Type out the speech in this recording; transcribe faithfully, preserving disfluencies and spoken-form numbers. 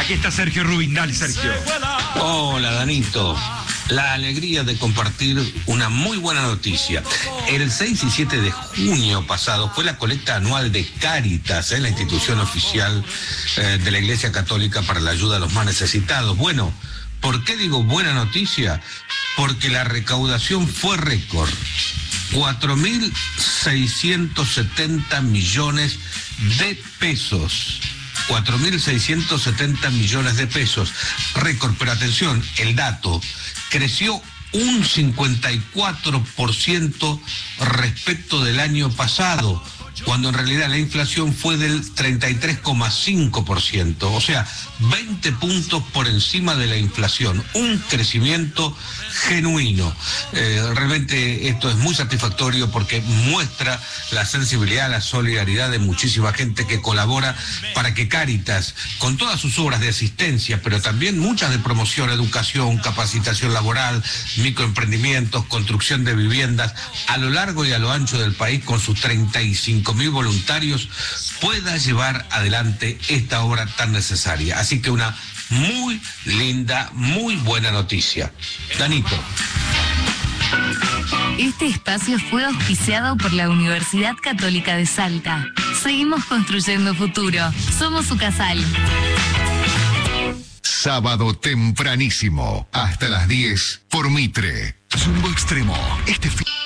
Aquí está Sergio Rubin, dale Sergio. Hola Danito, la alegría de compartir una muy buena noticia. El seis y siete de junio pasado fue la colecta anual de Cáritas, ¿eh? La institución oficial eh, de la Iglesia Católica para la ayuda a los más necesitados. Bueno, ¿por qué digo buena noticia? Porque la recaudación fue récord. cuatro mil seiscientos setenta millones de pesos. cuatro mil seiscientos setenta millones de pesos. Récord, pero atención, el dato creció un cincuenta y cuatro por ciento respecto del año pasado, cuando en realidad la inflación fue del treinta y tres coma cinco por ciento, o sea, veinte puntos por encima de la inflación, un crecimiento genuino. Eh, realmente esto es muy satisfactorio porque muestra la sensibilidad, la solidaridad de muchísima gente que colabora para que Cáritas, con todas sus obras de asistencia, pero también muchas de promoción, educación, capacitación laboral, microemprendimientos, construcción de viviendas, a lo largo y a lo ancho del país, con sus treinta y cinco mil voluntarios, pueda llevar adelante esta obra tan necesaria. Así que una muy linda, muy buena noticia. Danito. Este espacio fue auspiciado por la Universidad Católica de Salta. Seguimos construyendo futuro. Somos su casal. Sábado tempranísimo, hasta las diez, por Mitre. Jumbo Extremo, este fin.